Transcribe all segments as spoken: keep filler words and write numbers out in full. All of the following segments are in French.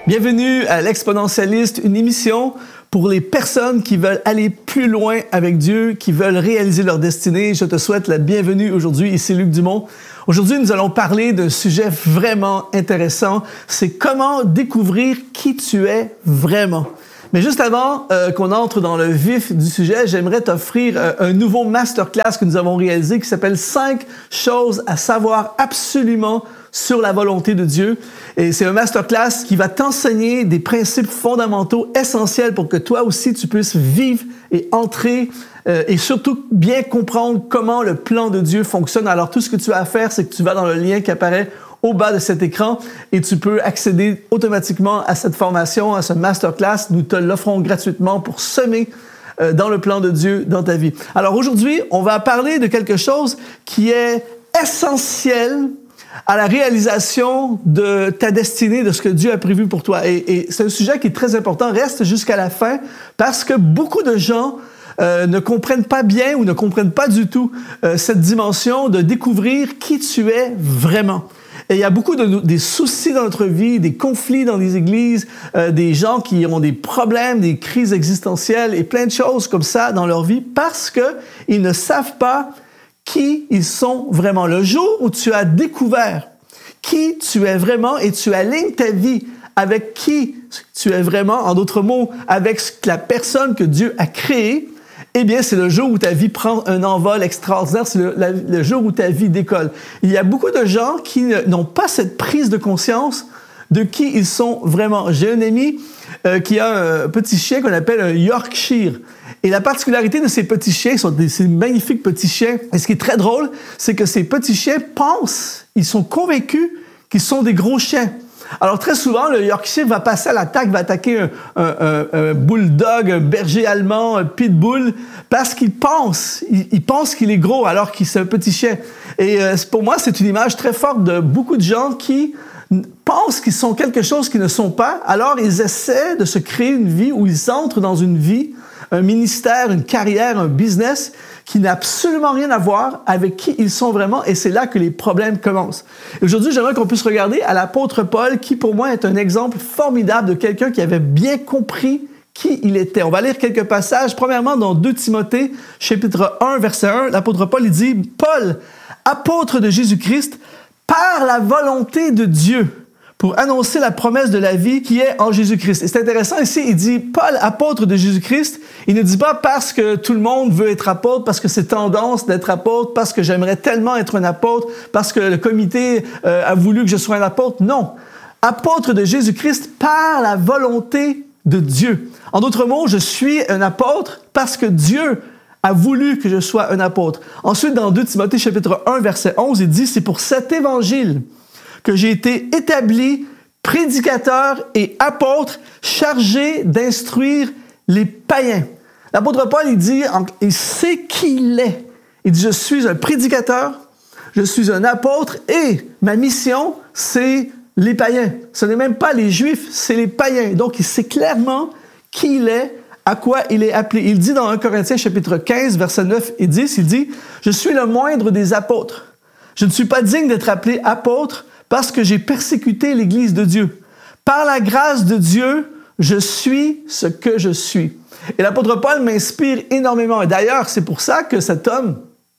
Bienvenue à l'Exponentialiste, une émission pour les personnes qui veulent aller plus loin avec Dieu, qui veulent réaliser leur destinée. Je te souhaite la bienvenue aujourd'hui. Ici Luc Dumont. Aujourd'hui, nous allons parler d'un sujet vraiment intéressant. C'est comment découvrir qui tu es vraiment. Mais juste avant euh, qu'on entre dans le vif du sujet, j'aimerais t'offrir euh, un nouveau masterclass que nous avons réalisé qui s'appelle « cinq choses à savoir absolument sur la volonté de Dieu ». Et c'est un masterclass qui va t'enseigner des principes fondamentaux essentiels pour que toi aussi tu puisses vivre et entrer euh, et surtout bien comprendre comment le plan de Dieu fonctionne. Alors tout ce que tu as à faire, c'est que tu vas dans le lien qui apparaît au bas de cet écran et tu peux accéder automatiquement à cette formation, à ce masterclass. Nous te l'offrons gratuitement pour semer euh, dans le plan de Dieu dans ta vie. Alors aujourd'hui, on va parler de quelque chose qui est essentiel à la réalisation de ta destinée, de ce que Dieu a prévu pour toi. Et, et c'est un sujet qui est très important. Reste jusqu'à la fin parce que beaucoup de gens euh, ne comprennent pas bien ou ne comprennent pas du tout euh, cette dimension de découvrir qui tu es vraiment. Et il y a beaucoup de des soucis dans notre vie, des conflits dans les églises, euh, des gens qui ont des problèmes, des crises existentielles et plein de choses comme ça dans leur vie parce qu'ils ne savent pas qui ils sont vraiment. Le jour où tu as découvert qui tu es vraiment et tu alignes ta vie avec qui tu es vraiment, en d'autres mots, avec la personne que Dieu a créée, eh bien, c'est le jour où ta vie prend un envol extraordinaire, c'est le, la, le jour où ta vie décolle. Il y a beaucoup de gens qui ne, n'ont pas cette prise de conscience de qui ils sont vraiment. J'ai un ami euh, qui a un petit chien qu'on appelle un Yorkshire. Et la particularité de ces petits chiens, sont des, ces magnifiques petits chiens, et ce qui est très drôle, c'est que ces petits chiens pensent, ils sont convaincus qu'ils sont des gros chiens. Alors très souvent, le Yorkshire va passer à l'attaque, va attaquer un, un, un, un bulldog, un berger allemand, un pitbull, parce qu'il pense, il, il pense qu'il est gros alors qu'il c'est un petit chien. Et euh, pour moi, c'est une image très forte de beaucoup de gens qui pensent qu'ils sont quelque chose qu'ils ne sont pas, alors ils essaient de se créer une vie où ils entrent dans une vie, un ministère, une carrière, un business qui n'a absolument rien à voir avec qui ils sont vraiment, et c'est là que les problèmes commencent. Et aujourd'hui, j'aimerais qu'on puisse regarder à l'apôtre Paul, qui pour moi est un exemple formidable de quelqu'un qui avait bien compris qui il était. On va lire quelques passages. Premièrement, dans deux Timothée, chapitre un, verset un, l'apôtre Paul, il dit « Paul, apôtre de Jésus-Christ, par la volonté de Dieu, pour annoncer la promesse de la vie qui est en Jésus-Christ. » Et c'est intéressant ici, il dit Paul, apôtre de Jésus-Christ. Il ne dit pas parce que tout le monde veut être apôtre, parce que c'est tendance d'être apôtre, parce que j'aimerais tellement être un apôtre, parce que le comité euh, a voulu que je sois un apôtre. Non. Apôtre de Jésus-Christ par la volonté de Dieu. En d'autres mots, je suis un apôtre parce que Dieu a voulu que je sois un apôtre. Ensuite, dans deux Timothée chapitre un, verset onze, il dit « C'est pour cet évangile que j'ai été établi prédicateur et apôtre chargé d'instruire les païens. » L'apôtre Paul, il dit, il sait qui il est. Il dit, je suis un prédicateur, je suis un apôtre et ma mission, c'est les païens. Ce n'est même pas les Juifs, c'est les païens. Donc, il sait clairement qui il est, à quoi il est appelé. Il dit dans un Corinthiens chapitre quinze, versets neuf et dix, il dit, je suis le moindre des apôtres. Je ne suis pas digne d'être appelé apôtre, parce que j'ai persécuté l'Église de Dieu. Par la grâce de Dieu, je suis ce que je suis. Et l'apôtre Paul m'inspire énormément. Et d'ailleurs, c'est pour ça que cet homme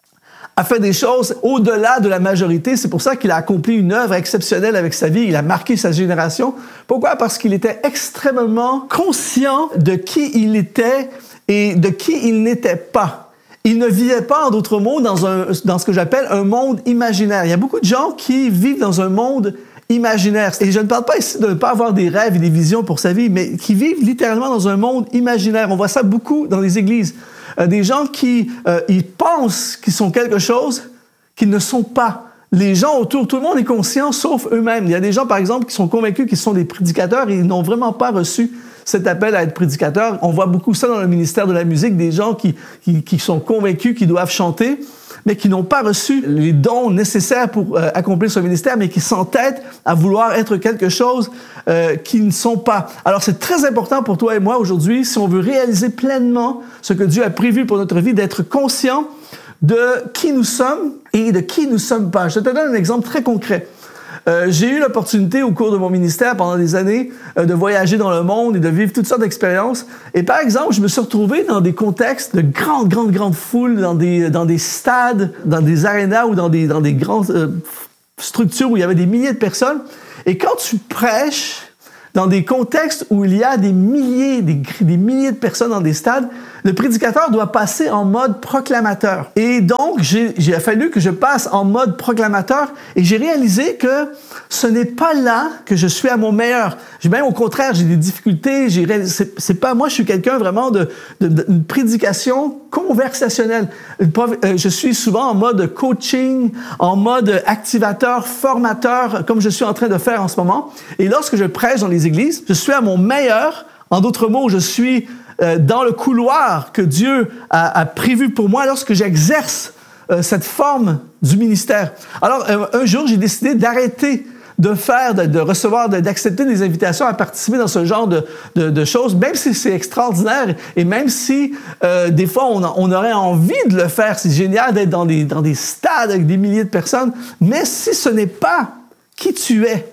a fait des choses au-delà de la majorité. C'est pour ça qu'il a accompli une œuvre exceptionnelle avec sa vie. Il a marqué sa génération. Pourquoi? Parce qu'il était extrêmement conscient de qui il était et de qui il n'était pas. Il ne vivait pas, en d'autres mots, dans, un, dans ce que j'appelle un monde imaginaire. Il y a beaucoup de gens qui vivent dans un monde imaginaire. Et je ne parle pas ici de ne pas avoir des rêves et des visions pour sa vie, mais qui vivent littéralement dans un monde imaginaire. On voit ça beaucoup dans les églises. Euh, des gens qui euh, ils pensent qu'ils sont quelque chose qu'ils ne sont pas. Les gens autour, tout le monde est conscient, sauf eux-mêmes. Il y a des gens, par exemple, qui sont convaincus qu'ils sont des prédicateurs et ils n'ont vraiment pas reçu cet appel à être prédicateur. On voit beaucoup ça dans le ministère de la musique, des gens qui, qui, qui sont convaincus qu'ils doivent chanter, mais qui n'ont pas reçu les dons nécessaires pour euh, accomplir ce ministère, mais qui s'entêtent à vouloir être quelque chose euh, qu'ils ne sont pas. Alors, c'est très important pour toi et moi aujourd'hui, si on veut réaliser pleinement ce que Dieu a prévu pour notre vie, d'être conscient de qui nous sommes et de qui nous sommes pas. Je te donne un exemple très concret. Euh, j'ai eu l'opportunité au cours de mon ministère pendant des années euh, de voyager dans le monde et de vivre toutes sortes d'expériences. Et par exemple, je me suis retrouvé dans des contextes de grandes, grandes, grandes foules, dans des, dans des stades, dans des arénas ou dans des, dans des grandes euh, structures où il y avait des milliers de personnes. Et quand tu prêches dans des contextes où il y a des milliers, des, des milliers de personnes dans des stades, le prédicateur doit passer en mode proclamateur. Et donc, j'ai, j'ai fallu que je passe en mode proclamateur et j'ai réalisé que ce n'est pas là que je suis à mon meilleur. J'ai même au contraire, j'ai des difficultés. J'ai réalisé, c'est, c'est pas moi, je suis quelqu'un vraiment de, de, de une prédication conversationnelle. Je suis souvent en mode coaching, en mode activateur, formateur, comme je suis en train de faire en ce moment. Et lorsque je prêche dans les églises, je suis à mon meilleur. En d'autres mots, je suis euh, dans le couloir que Dieu a, a prévu pour moi lorsque j'exerce euh, cette forme du ministère. Alors, euh, un jour, j'ai décidé d'arrêter de faire, de, de recevoir, de, d'accepter des invitations à participer dans ce genre de, de, de choses, même si c'est extraordinaire et même si euh, des fois on, a, on aurait envie de le faire. C'est génial d'être dans des, dans des stades avec des milliers de personnes, mais si ce n'est pas qui tu es,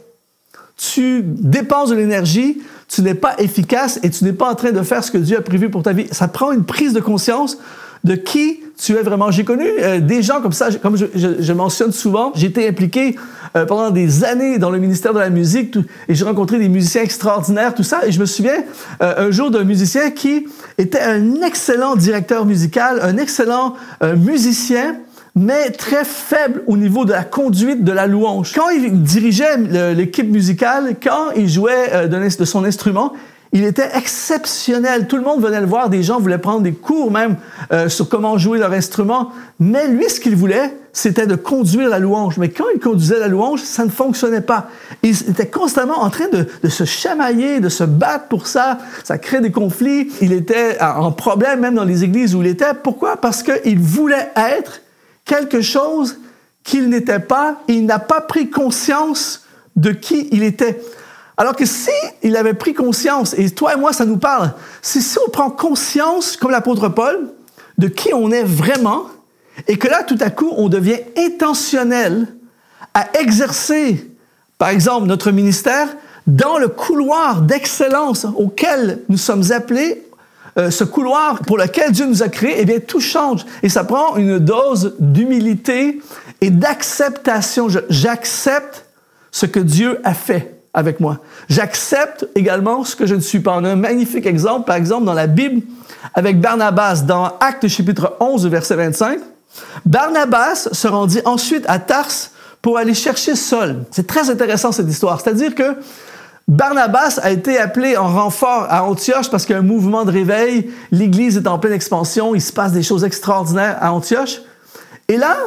tu dépenses de l'énergie, tu n'es pas efficace et tu n'es pas en train de faire ce que Dieu a prévu pour ta vie. Ça prend une prise de conscience de qui tu es vraiment. J'ai connu euh, des gens comme ça, comme je, je, je mentionne souvent, j'ai été impliqué euh, pendant des années dans le ministère de la musique tout, et j'ai rencontré des musiciens extraordinaires, tout ça, et je me souviens euh, un jour d'un musicien qui était un excellent directeur musical, un excellent euh, musicien, mais très faible au niveau de la conduite de la louange. Quand il dirigeait le, l'équipe musicale, quand il jouait euh, de, de son instrument, il était exceptionnel. Tout le monde venait le voir. Des gens voulaient prendre des cours même euh, sur comment jouer leur instrument. Mais lui, ce qu'il voulait, c'était de conduire la louange. Mais quand il conduisait la louange, ça ne fonctionnait pas. Il était constamment en train de, de se chamailler, de se battre pour ça. Ça crée des conflits. Il était en problème même dans les églises où il était. Pourquoi? Parce qu'il voulait être quelque chose qu'il n'était pas et il n'a pas pris conscience de qui il était. Alors que si il avait pris conscience, et toi et moi, ça nous parle, c'est si on prend conscience, comme l'apôtre Paul, de qui on est vraiment, et que là, tout à coup, on devient intentionnel à exercer, par exemple, notre ministère dans le couloir d'excellence auquel nous sommes appelés, euh, ce couloir pour lequel Dieu nous a créés, eh bien, tout change. Et ça prend une dose d'humilité et d'acceptation. Je, j'accepte ce que Dieu a fait avec moi. J'accepte également ce que je ne suis pas. On a un magnifique exemple, par exemple, dans la Bible, avec Barnabas, dans Actes chapitre onze, verset vingt-cinq. Barnabas se rendit ensuite à Tarse pour aller chercher Saul. C'est très intéressant cette histoire. C'est-à-dire que Barnabas a été appelé en renfort à Antioche parce qu'il y a un mouvement de réveil. L'Église est en pleine expansion. Il se passe des choses extraordinaires à Antioche. Et là,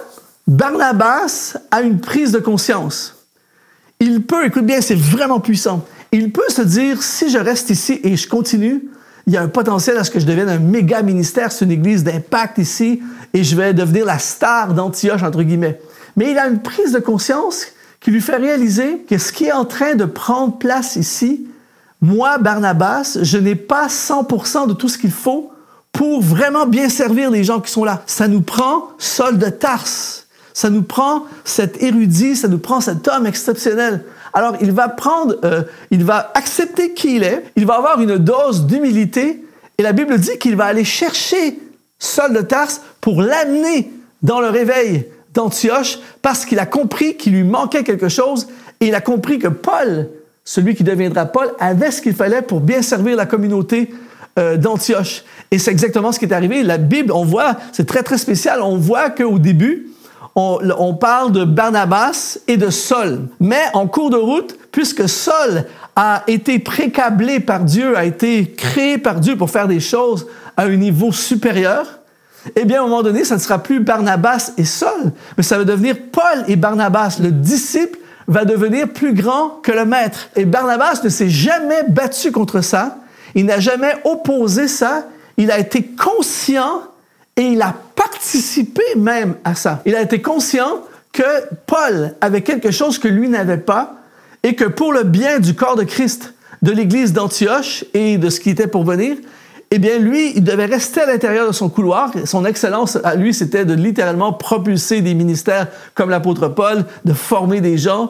Barnabas a une prise de conscience. Il peut, écoute bien, c'est vraiment puissant. Il peut se dire, si je reste ici et je continue, il y a un potentiel à ce que je devienne un méga ministère, c'est une église d'impact ici, et je vais devenir la star d'Antioche, entre guillemets. Mais il a une prise de conscience qui lui fait réaliser que ce qui est en train de prendre place ici, moi, Barnabas, je n'ai pas cent pour cent de tout ce qu'il faut pour vraiment bien servir les gens qui sont là. Ça nous prend Saul de Tarse. Ça nous prend cet érudit, ça nous prend cet homme exceptionnel. Alors, il va prendre, euh, il va accepter qui il est, il va avoir une dose d'humilité, et la Bible dit qu'il va aller chercher Saul de Tarse pour l'amener dans le réveil d'Antioche, parce qu'il a compris qu'il lui manquait quelque chose, et il a compris que Paul, celui qui deviendra Paul, avait ce qu'il fallait pour bien servir la communauté euh, d'Antioche. Et c'est exactement ce qui est arrivé. La Bible, on voit, c'est très, très spécial, on voit qu'au début, On, on parle de Barnabas et de Saul. Mais en cours de route, puisque Saul a été précablé par Dieu, a été créé par Dieu pour faire des choses à un niveau supérieur, eh bien, à un moment donné, ça ne sera plus Barnabas et Saul, mais ça va devenir Paul et Barnabas. Le disciple va devenir plus grand que le maître. Et Barnabas ne s'est jamais battu contre ça. Il n'a jamais opposé ça. Il a été conscient et il a participé même à ça. Il a été conscient que Paul avait quelque chose que lui n'avait pas et que pour le bien du corps de Christ, de l'Église d'Antioche et de ce qui était pour venir, eh bien, lui, il devait rester à l'intérieur de son couloir. Son excellence à lui, c'était de littéralement propulser des ministères comme l'apôtre Paul, de former des gens.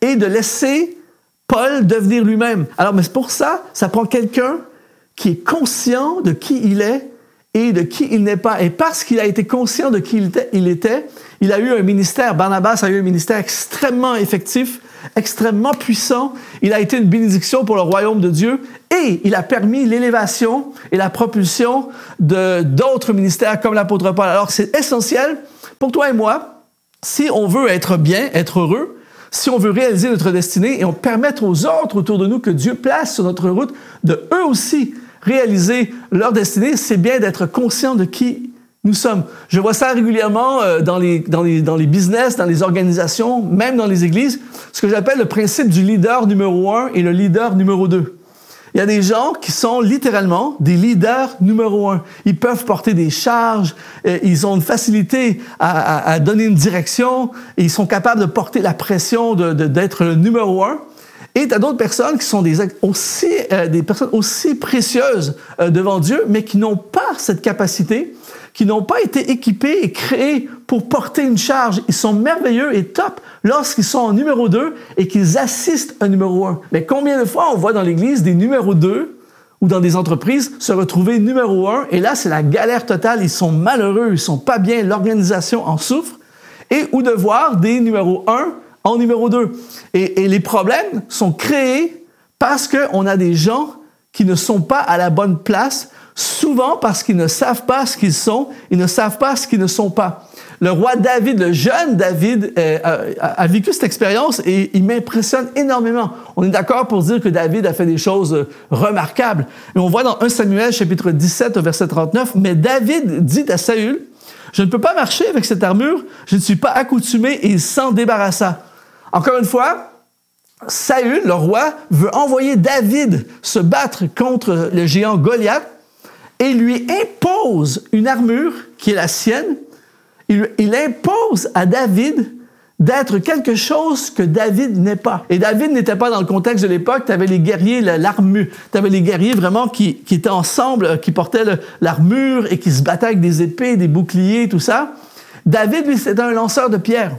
et de laisser Paul devenir lui-même. Alors, mais c'est pour ça, ça prend quelqu'un qui est conscient de qui il est et de qui il n'est pas. Et parce qu'il a été conscient de qui il était, il était, il a eu un ministère, Barnabas a eu un ministère extrêmement effectif, extrêmement puissant. Il a été une bénédiction pour le royaume de Dieu et il a permis l'élévation et la propulsion de, d'autres ministères comme l'apôtre Paul. Alors, c'est essentiel pour toi et moi, si on veut être bien, être heureux, si on veut réaliser notre destinée et on permettre aux autres autour de nous que Dieu place sur notre route, de eux aussi réaliser leur destinée, c'est bien d'être conscient de qui nous sommes. Je vois ça régulièrement euh, dans, les, dans, les, dans les business, dans les organisations, même dans les églises, ce que j'appelle le principe du leader numéro un et le leader numéro deux. Il y a des gens qui sont littéralement des leaders numéro un. Ils peuvent porter des charges, euh, ils ont une facilité à, à, à donner une direction, et ils sont capables de porter la pression de, de, d'être le numéro un. Et tu as d'autres personnes qui sont des, aussi, euh, des personnes aussi précieuses euh, devant Dieu, mais qui n'ont pas cette capacité, qui n'ont pas été équipés et créés pour porter une charge. Ils sont merveilleux et top lorsqu'ils sont en numéro deux et qu'ils assistent un numéro un. Mais combien de fois on voit dans l'Église des numéros deux ou dans des entreprises se retrouver numéro un, et là, c'est la galère totale. Ils sont malheureux, ils sont pas bien, l'organisation en souffre. Et ou de voir des numéros un en numéro deux. Et, et les problèmes sont créés parce qu'on a des gens qui ne sont pas à la bonne place, souvent parce qu'ils ne savent pas ce qu'ils sont, ils ne savent pas ce qu'ils ne sont pas. Le roi David, le jeune David, euh, a, a vécu cette expérience et il m'impressionne énormément. On est d'accord pour dire que David a fait des choses remarquables. Et on voit dans premier Samuel, chapitre dix-sept, verset trente-neuf, « Mais David dit à Saül, « Je ne peux pas marcher avec cette armure, je ne suis pas accoutumé, et il s'en débarrassa. » Encore une fois, Saül, le roi, veut envoyer David se battre contre le géant Goliath et lui impose une armure qui est la sienne. Il, il impose à David d'être quelque chose que David n'est pas. Et David n'était pas dans le contexte de l'époque. Tu avais les guerriers, l'armure. Tu avais les guerriers vraiment qui, qui étaient ensemble, qui portaient le, l'armure et qui se battaient avec des épées, des boucliers, tout ça. David, lui, c'était un lanceur de pierres.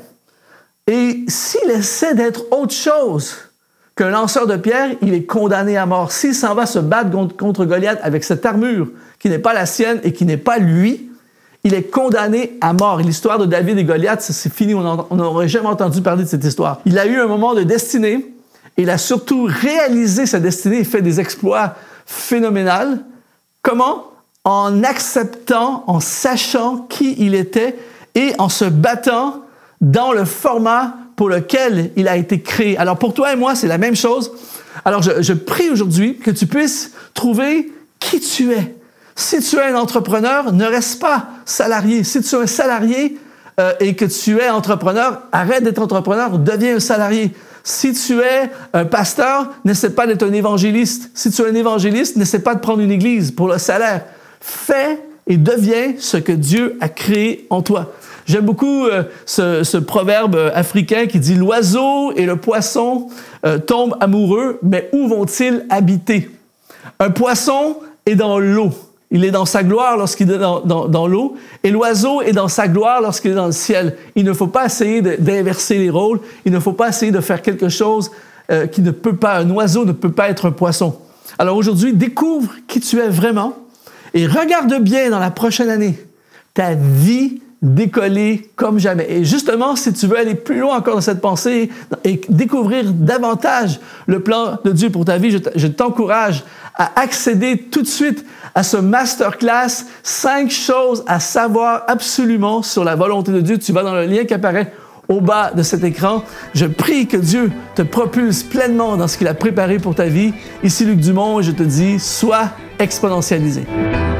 Et s'il essaie d'être autre chose qu'un lanceur de pierre, il est condamné à mort. S'il s'en va se battre contre, contre Goliath avec cette armure qui n'est pas la sienne et qui n'est pas lui, il est condamné à mort. Et l'histoire de David et Goliath, c'est fini. On n'aurait jamais entendu parler de cette histoire. Il a eu un moment de destinée et il a surtout réalisé sa destinée et fait des exploits phénoménaux. Comment? En acceptant, en sachant qui il était et en se battant dans le format pour lequel il a été créé. Alors pour toi et moi, c'est la même chose. Alors je, je prie aujourd'hui que tu puisses trouver qui tu es. Si tu es un entrepreneur, ne reste pas salarié. Si tu es un salarié euh, et que tu es entrepreneur, arrête d'être entrepreneur, deviens un salarié. Si tu es un pasteur, n'essaie pas d'être un évangéliste. Si tu es un évangéliste, n'essaie pas de prendre une église pour le salaire. Fais et deviens ce que Dieu a créé en toi. J'aime beaucoup euh, ce, ce proverbe africain qui dit « L'oiseau et le poisson euh, tombent amoureux, mais où vont-ils habiter? » Un poisson est dans l'eau. Il est dans sa gloire lorsqu'il est dans, dans, dans l'eau, et l'oiseau est dans sa gloire lorsqu'il est dans le ciel. Il ne faut pas essayer de, d'inverser les rôles. Il ne faut pas essayer de faire quelque chose euh, qui ne peut pas. Un oiseau ne peut pas être un poisson. Alors aujourd'hui, découvre qui tu es vraiment et regarde bien dans la prochaine année ta vie décoller comme jamais. Et justement, si tu veux aller plus loin encore dans cette pensée et découvrir davantage le plan de Dieu pour ta vie, je, je t'encourage à accéder tout de suite à ce masterclass, cinq choses à savoir absolument sur la volonté de Dieu. Tu vas dans le lien qui apparaît au bas de cet écran. Je prie que Dieu te propulse pleinement dans ce qu'il a préparé pour ta vie. Ici Luc Dumont et je te dis, sois exponentialisé.